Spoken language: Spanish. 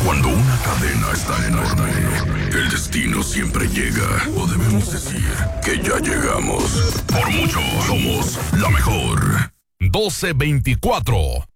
Cuando una cadena es tan enorme, el destino siempre llega. O debemos decir que ya llegamos. Por mucho, somos la mejor. 1224